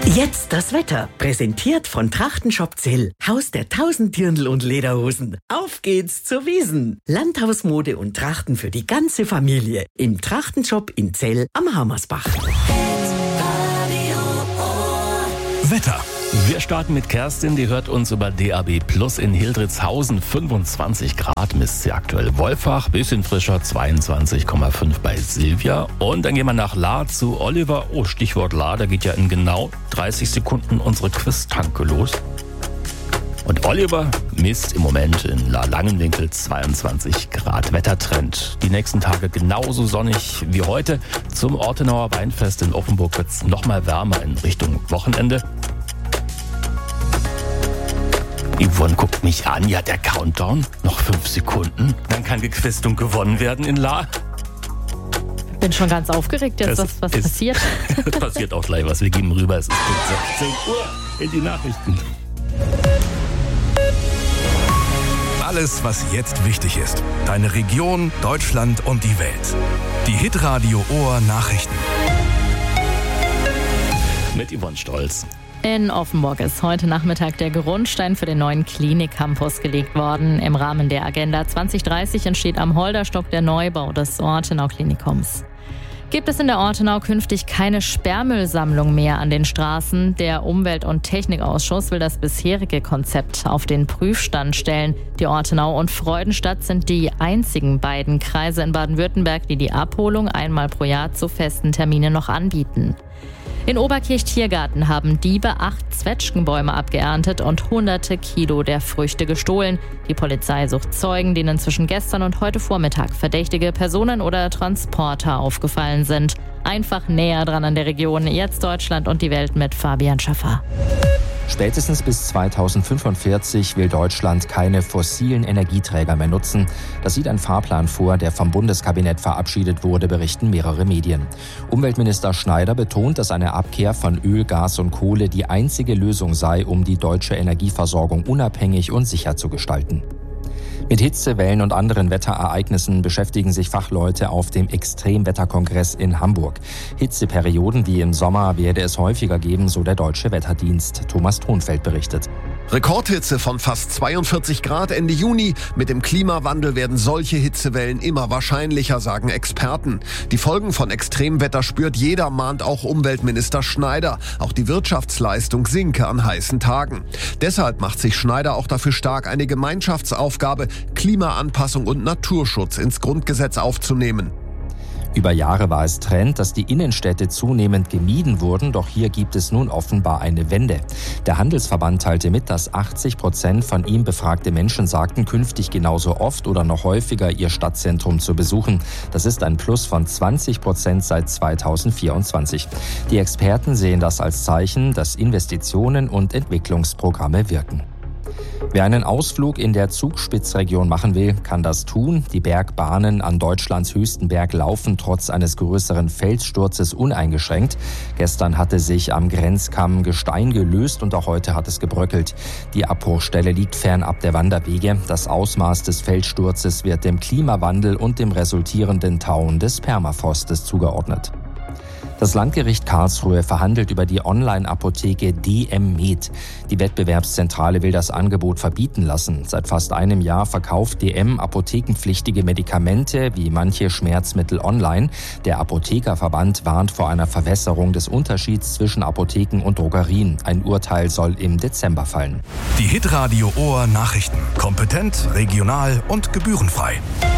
Jetzt das Wetter, präsentiert von Trachtenshop Zell, Haus der 1000 Dirndl und Lederhosen. Auf geht's zur Wiesn. Landhausmode und Trachten für die ganze Familie. Im Trachtenshop in Zell am Hammersbach. Wetter. Wir starten mit Kerstin, die hört uns über DAB Plus in Hildritzhausen. 25 Grad misst sie aktuell. Wolfach, bisschen frischer, 22,5 bei Silvia. Und dann gehen wir nach La zu Oliver. Oh, Stichwort La, da geht ja in genau 30 Sekunden unsere Quiz-Tanke los. Und Oliver misst im Moment in La Langenwinkel 22 Grad. Wettertrend. Die nächsten Tage genauso sonnig wie heute. Zum Ortenauer Weinfest in Offenburg wird es nochmal wärmer in Richtung Wochenende. Yvonne guckt mich an. Ja, der Countdown. Noch 5 Sekunden. Dann kann gequizt und gewonnen werden in La. Bin schon ganz aufgeregt jetzt, was passiert. Es passiert auch gleich was. Wir gehen rüber. Es ist 16 Uhr in die Nachrichten. Alles, was jetzt wichtig ist. Deine Region, Deutschland und die Welt. Die Hitradio Ohr Nachrichten. Mit Yvonne Stolz. In Offenburg ist heute Nachmittag der Grundstein für den neuen Klinik-Campus gelegt worden. Im Rahmen der Agenda 2030 entsteht am Holderstock der Neubau des Ortenau-Klinikums. Gibt es in der Ortenau künftig keine Sperrmüllsammlung mehr an den Straßen? Der Umwelt- und Technikausschuss will das bisherige Konzept auf den Prüfstand stellen. Die Ortenau und Freudenstadt sind die einzigen beiden Kreise in Baden-Württemberg, die die Abholung einmal pro Jahr zu festen Terminen noch anbieten. In Oberkirch-Tiergarten haben Diebe 8 Zwetschgenbäume abgeerntet und hunderte Kilo der Früchte gestohlen. Die Polizei sucht Zeugen, denen zwischen gestern und heute Vormittag verdächtige Personen oder Transporter aufgefallen sind. Einfach näher dran an der Region. Jetzt Deutschland und die Welt mit Fabian Schaffer. Spätestens bis 2045 will Deutschland keine fossilen Energieträger mehr nutzen. Das sieht ein Fahrplan vor, der vom Bundeskabinett verabschiedet wurde, berichten mehrere Medien. Umweltminister Schneider betont, dass eine Abkehr von Öl, Gas und Kohle die einzige Lösung sei, um die deutsche Energieversorgung unabhängig und sicher zu gestalten. Mit Hitzewellen und anderen Wetterereignissen beschäftigen sich Fachleute auf dem Extremwetterkongress in Hamburg. Hitzeperioden wie im Sommer werde es häufiger geben, so der Deutsche Wetterdienst. Thomas Thonfeld berichtet. Rekordhitze von fast 42 Grad Ende Juni. Mit dem Klimawandel werden solche Hitzewellen immer wahrscheinlicher, sagen Experten. Die Folgen von Extremwetter spürt jeder, mahnt auch Umweltminister Schneider. Auch die Wirtschaftsleistung sinke an heißen Tagen. Deshalb macht sich Schneider auch dafür stark, eine Gemeinschaftsaufgabe, Klimaanpassung und Naturschutz ins Grundgesetz aufzunehmen. Über Jahre war es Trend, dass die Innenstädte zunehmend gemieden wurden, doch hier gibt es nun offenbar eine Wende. Der Handelsverband teilte mit, dass 80% von ihm befragte Menschen sagten, künftig genauso oft oder noch häufiger ihr Stadtzentrum zu besuchen. Das ist ein Plus von 20% seit 2024. Die Experten sehen das als Zeichen, dass Investitionen und Entwicklungsprogramme wirken. Wer einen Ausflug in der Zugspitzregion machen will, kann das tun. Die Bergbahnen an Deutschlands höchsten Berg laufen trotz eines größeren Felssturzes uneingeschränkt. Gestern hatte sich am Grenzkamm Gestein gelöst und auch heute hat es gebröckelt. Die Abbruchstelle liegt fernab der Wanderwege. Das Ausmaß des Felssturzes wird dem Klimawandel und dem resultierenden Tauen des Permafrostes zugeordnet. Das Landgericht Karlsruhe verhandelt über die Online-Apotheke DM Med. Die Wettbewerbszentrale will das Angebot verbieten lassen. Seit fast einem Jahr verkauft DM apothekenpflichtige Medikamente wie manche Schmerzmittel online. Der Apothekerverband warnt vor einer Verwässerung des Unterschieds zwischen Apotheken und Drogerien. Ein Urteil soll im Dezember fallen. Die Hitradio Ohr Nachrichten. Kompetent, regional und gebührenfrei.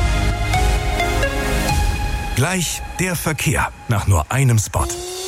Gleich der Verkehr nach nur einem Spot.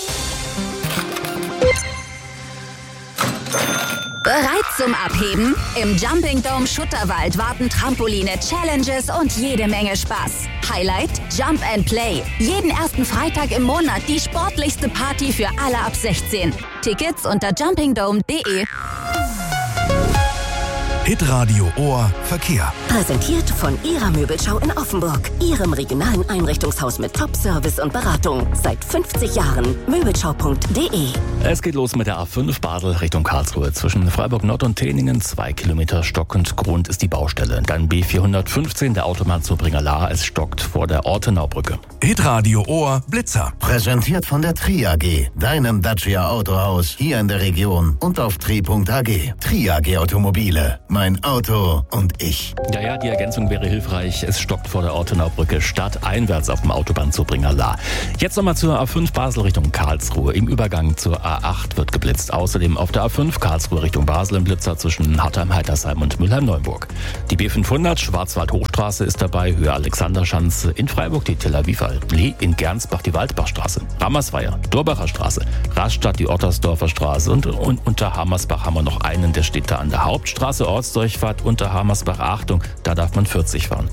Bereit zum Abheben? Im Jumping Dome Schutterwald warten Trampoline, Challenges und jede Menge Spaß. Highlight? Jump and Play. Jeden ersten Freitag im Monat die sportlichste Party für alle ab 16. Tickets unter jumpingdome.de. Hitradio Ohr Verkehr. Präsentiert von Ihrer Möbelschau in Offenburg. Ihrem regionalen Einrichtungshaus mit Top-Service und Beratung. Seit 50 Jahren. Möbelschau.de. Es geht los mit der A5 Basel Richtung Karlsruhe. Zwischen Freiburg Nord und Teningen 2 Kilometer stockend. Grund ist die Baustelle. Dann B415, der Autobahnzubringer Lahr. Es stockt vor der Ortenaubrücke. Hitradio Ohr Blitzer. Präsentiert von der Tri AG, deinem Dacia Autohaus hier in der Region und auf tri.ag. Tri AG Automobile. Mein Auto und ich. Ja, die Ergänzung wäre hilfreich. Es stockt vor der Ortenaubrücke stadteinwärts auf dem Autobahnzubringer Lahr. Jetzt nochmal zur A5 Basel Richtung Karlsruhe. Im Übergang zur A8 wird geblitzt. Außerdem auf der A5 Karlsruhe Richtung Basel im Blitzer zwischen Hartheim-Heitersheim und Mülheim-Neuenburg. Die B500 Schwarzwald-Hochstraße ist dabei, Höhe Alexanderschanze in Freiburg die Tel Aviv-Allee, in Gernsbach die Waldbachstraße, Rammersweier, Durbacher Straße, Rastatt die Ottersdorfer Straße und unter Hammersbach haben wir noch einen, der steht da an der Hauptstraße, Ortsdurchfahrt unter Hammersbach. Achtung, da darf man 40 fahren.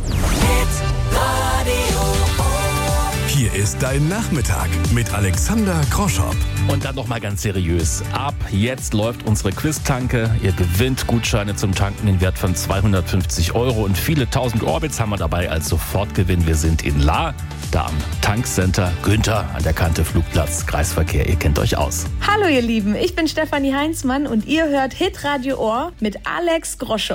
Hier ist dein Nachmittag mit Alexander Kroschop. Und dann noch mal ganz seriös. Ab jetzt läuft unsere Quiz-Tanke. Ihr gewinnt Gutscheine zum Tanken in Wert von 250 € und viele tausend Orbits haben wir dabei als Sofortgewinn. Wir sind in Lahr, da am Tankcenter Günther an der Kante Flugplatz, Kreisverkehr. Ihr kennt euch aus. Hallo ihr Lieben, ich bin Stefanie Heinzmann und ihr hört Hitradio Ohr mit Alex Groschop.